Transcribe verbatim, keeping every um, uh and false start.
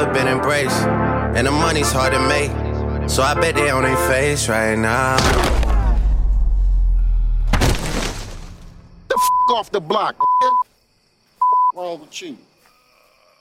never been embraced. And the money's hard to make, so I bet they on their face right now. The f*** off the block, nigga. What's wrong with you?